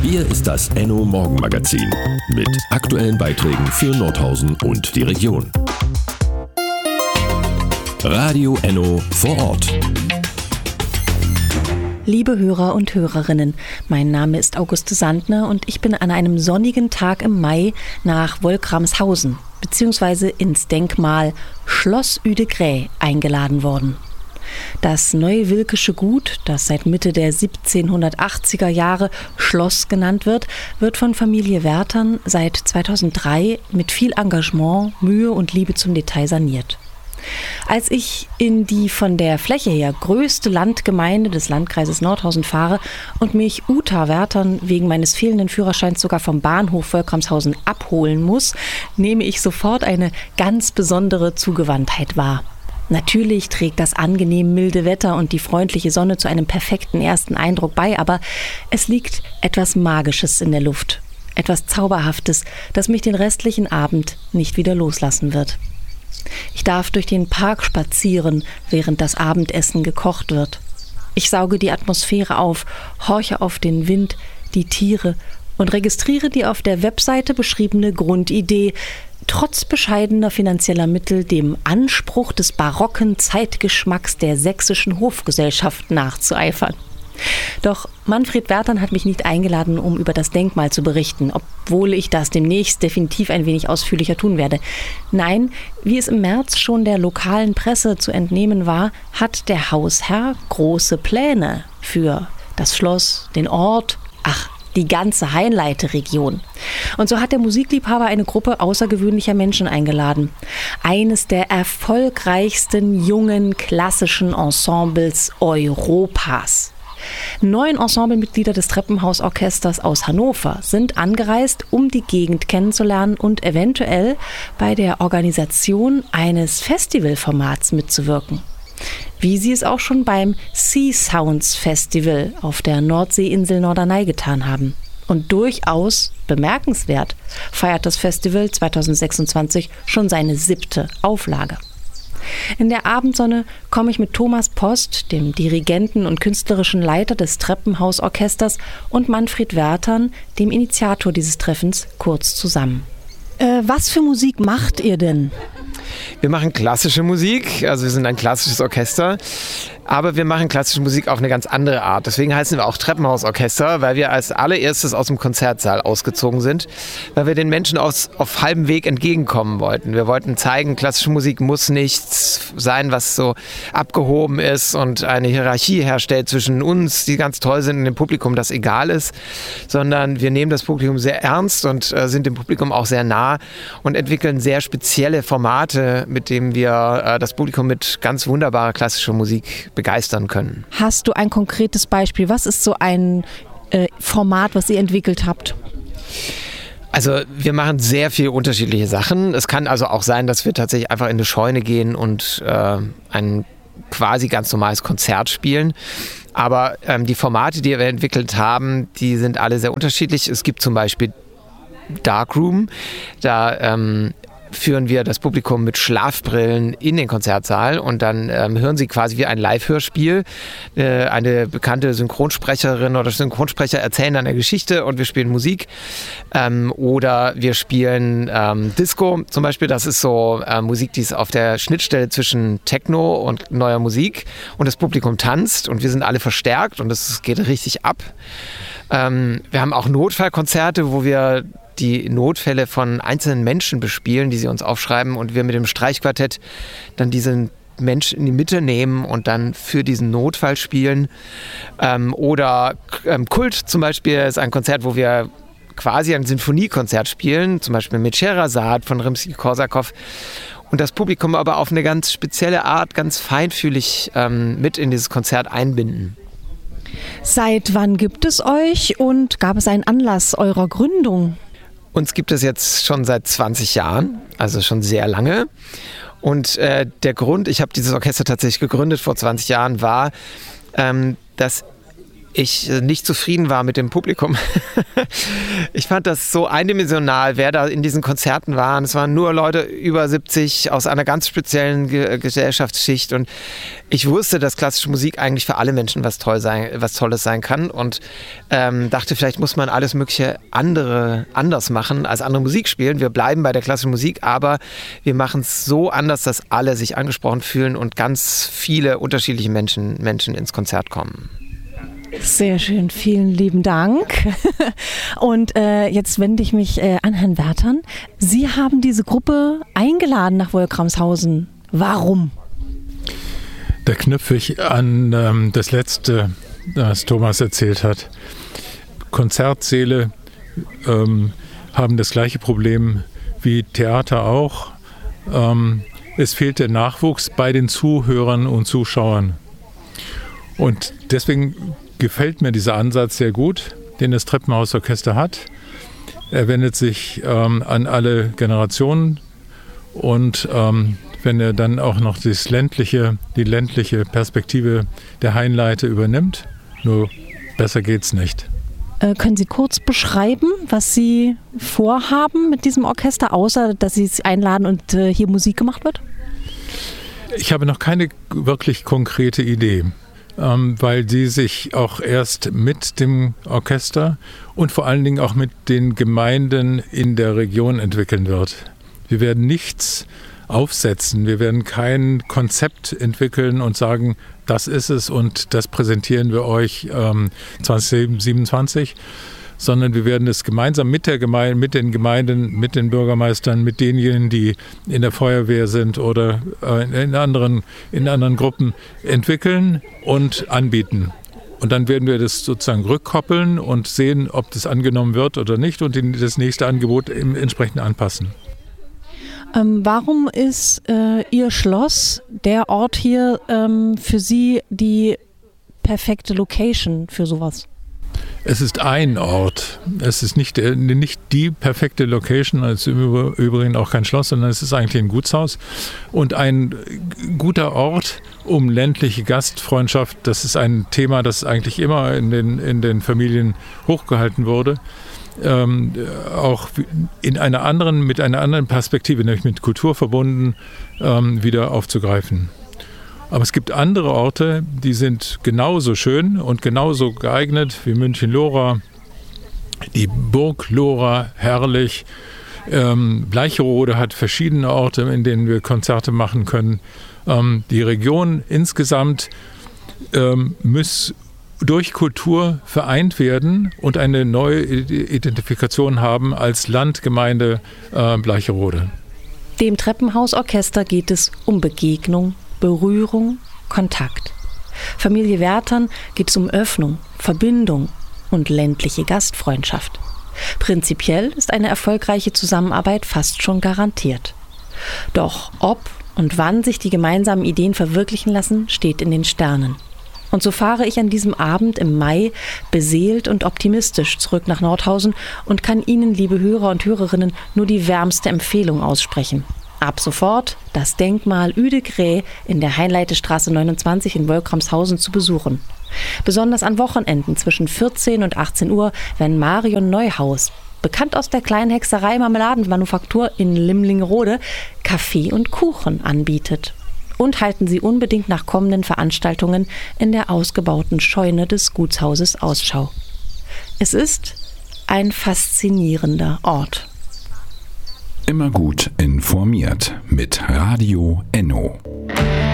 Hier ist das Enno Morgenmagazin mit aktuellen Beiträgen für Nordhausen und die Region. Radio Enno vor Ort. Liebe Hörer und Hörerinnen, mein Name ist Auguste Sandner und ich bin an einem sonnigen Tag im Mai nach Wolkramshausen bzw. ins Denkmal Schloss Uedegräe eingeladen worden. Das neue Wilkesche Gut, das seit Mitte der 1780er Jahre Schloss genannt wird, wird von Familie Werthern seit 2003 mit viel Engagement, Mühe und Liebe zum Detail saniert. Als ich in die von der Fläche her größte Landgemeinde des Landkreises Nordhausen fahre und mich Uta Werthern wegen meines fehlenden Führerscheins sogar vom Bahnhof Wolkramshausen abholen muss, nehme ich sofort eine ganz besondere Zugewandtheit wahr. Natürlich trägt das angenehm milde Wetter und die freundliche Sonne zu einem perfekten ersten Eindruck bei, aber es liegt etwas Magisches in der Luft, etwas Zauberhaftes, das mich den restlichen Abend nicht wieder loslassen wird. Ich darf durch den Park spazieren, während das Abendessen gekocht wird. Ich sauge die Atmosphäre auf, horche auf den Wind, die Tiere und registriere die auf der Webseite beschriebene Grundidee, trotz bescheidener finanzieller Mittel dem Anspruch des barocken Zeitgeschmacks der sächsischen Hofgesellschaft nachzueifern. Doch Manfred Werthern hat mich nicht eingeladen, um über das Denkmal zu berichten, obwohl ich das demnächst definitiv ein wenig ausführlicher tun werde. Nein, wie es im März schon der lokalen Presse zu entnehmen war, hat der Hausherr große Pläne für das Schloss, den Ort, die ganze Hainleite-Region. Und so hat der Musikliebhaber eine Gruppe außergewöhnlicher Menschen eingeladen. Eines der erfolgreichsten jungen klassischen Ensembles Europas. 9 Ensemblemitglieder des Treppenhausorchesters aus Hannover sind angereist, um die Gegend kennenzulernen und eventuell bei der Organisation eines Festivalformats mitzuwirken. Wie sie es auch schon beim Sea Sounds Festival auf der Nordseeinsel Norderney getan haben. Und durchaus bemerkenswert feiert das Festival 2026 schon seine 7. Auflage. In der Abendsonne komme ich mit Thomas Post, dem Dirigenten und künstlerischen Leiter des Treppenhausorchesters, und Manfred Werthern, dem Initiator dieses Treffens, kurz zusammen. Was für Musik macht ihr denn? Wir machen klassische Musik, also wir sind ein klassisches Orchester, aber wir machen klassische Musik auf eine ganz andere Art. Deswegen heißen wir auch Treppenhausorchester, weil wir als allererstes aus dem Konzertsaal ausgezogen sind, weil wir den Menschen auf halbem Weg entgegenkommen wollten. Wir wollten zeigen, klassische Musik muss nichts sein, was so abgehoben ist und eine Hierarchie herstellt zwischen uns, die ganz toll sind, und dem Publikum, das egal ist, sondern wir nehmen das Publikum sehr ernst und sind dem Publikum auch sehr nah und entwickeln sehr spezielle Formate, mit denen wir das Publikum mit ganz wunderbarer klassischer Musik begeistern können. Hast du ein konkretes Beispiel? Was ist so ein Format, was ihr entwickelt habt? Also wir machen sehr viele unterschiedliche Sachen. Es kann also auch sein, dass wir tatsächlich einfach in eine Scheune gehen und ein quasi ganz normales Konzert spielen. Aber die Formate, die wir entwickelt haben, die sind alle sehr unterschiedlich. Es gibt zum Beispiel Darkroom, da führen wir das Publikum mit Schlafbrillen in den Konzertsaal und dann hören sie quasi wie ein Live-Hörspiel. Eine bekannte Synchronsprecherin oder Synchronsprecher erzählen dann eine Geschichte und wir spielen Musik. Oder wir spielen Disco zum Beispiel. Das ist so Musik, die ist auf der Schnittstelle zwischen Techno und neuer Musik und das Publikum tanzt und wir sind alle verstärkt und es geht richtig ab. Wir haben auch Notfallkonzerte, wo wir die Notfälle von einzelnen Menschen bespielen, die sie uns aufschreiben und wir mit dem Streichquartett dann diesen Menschen in die Mitte nehmen und dann für diesen Notfall spielen. Oder Kult zum Beispiel ist ein Konzert, wo wir quasi ein Sinfoniekonzert spielen, zum Beispiel mit Scheherazade von Rimsky-Korsakow. Und das Publikum aber auf eine ganz spezielle Art, ganz feinfühlig mit in dieses Konzert einbinden. Seit wann gibt es euch und gab es einen Anlass eurer Gründung? Uns gibt es jetzt schon seit 20 Jahren, also schon sehr lange. Und der Grund, ich habe dieses Orchester tatsächlich gegründet vor 20 Jahren, war, dass ich nicht zufrieden war mit dem Publikum. Ich fand das so eindimensional, wer da in diesen Konzerten war. Es waren nur Leute über 70 aus einer ganz speziellen Gesellschaftsschicht und ich wusste, dass klassische Musik eigentlich für alle Menschen was Tolles sein kann und dachte, vielleicht muss man alles Mögliche anders machen als andere Musik spielen. Wir bleiben bei der klassischen Musik, aber wir machen es so anders, dass alle sich angesprochen fühlen und ganz viele unterschiedliche Menschen ins Konzert kommen. Sehr schön, vielen lieben Dank. Und jetzt wende ich mich an Herrn Wertern. Sie haben diese Gruppe eingeladen nach Wolkramshausen. Warum? Da knüpfe ich an das Letzte, das Thomas erzählt hat. Konzertsäle haben das gleiche Problem wie Theater auch. Es fehlt der Nachwuchs bei den Zuhörern und Zuschauern. Und deswegen gefällt mir dieser Ansatz sehr gut, den das Treppenhausorchester hat. Er wendet sich an alle Generationen und wenn er dann auch noch die ländliche Perspektive der Hainleite übernimmt, nur besser geht's nicht. Können Sie kurz beschreiben, was Sie vorhaben mit diesem Orchester, außer dass Sie es einladen und hier Musik gemacht wird? Ich habe noch keine wirklich konkrete Idee, weil sie sich auch erst mit dem Orchester und vor allen Dingen auch mit den Gemeinden in der Region entwickeln wird. Wir werden nichts aufsetzen, wir werden kein Konzept entwickeln und sagen, das ist es und das präsentieren wir euch 2027, sondern wir werden es gemeinsam mit den Gemeinden, mit den Bürgermeistern, mit denjenigen, die in der Feuerwehr sind oder in anderen Gruppen entwickeln und anbieten. Und dann werden wir das sozusagen rückkoppeln und sehen, ob das angenommen wird oder nicht und das nächste Angebot entsprechend anpassen. Warum ist Ihr Schloss, der Ort hier, für Sie die perfekte Location für sowas? Es ist ein Ort. Es ist nicht die perfekte Location, es ist im Übrigen auch kein Schloss, sondern es ist eigentlich ein Gutshaus und ein guter Ort, um ländliche Gastfreundschaft, das ist ein Thema, das eigentlich immer in den Familien hochgehalten wurde, auch mit einer anderen Perspektive, nämlich mit Kultur verbunden, wieder aufzugreifen. Aber es gibt andere Orte, die sind genauso schön und genauso geeignet wie München-Lora, die Burg Lora, herrlich. Bleicherode hat verschiedene Orte, in denen wir Konzerte machen können. Die Region insgesamt muss durch Kultur vereint werden und eine neue Identifikation haben als Landgemeinde Bleicherode. Dem Treppenhausorchester geht es um Begegnung, Berührung, Kontakt. Familie Wertern geht es um Öffnung, Verbindung und ländliche Gastfreundschaft. Prinzipiell ist eine erfolgreiche Zusammenarbeit fast schon garantiert. Doch ob und wann sich die gemeinsamen Ideen verwirklichen lassen, steht in den Sternen. Und so fahre ich an diesem Abend im Mai beseelt und optimistisch zurück nach Nordhausen und kann Ihnen, liebe Hörer und Hörerinnen, nur die wärmste Empfehlung aussprechen. Ab sofort das Denkmal Ude Gräe in der Hainleitestraße 29 in Wolkramshausen zu besuchen. Besonders an Wochenenden zwischen 14 und 18 Uhr, wenn Marion Neuhaus, bekannt aus der kleinen Hexerei Marmeladenmanufaktur in Limlingrode, Kaffee und Kuchen anbietet. Und halten Sie unbedingt nach kommenden Veranstaltungen in der ausgebauten Scheune des Gutshauses Ausschau. Es ist ein faszinierender Ort. Immer gut informiert mit Radio Enno.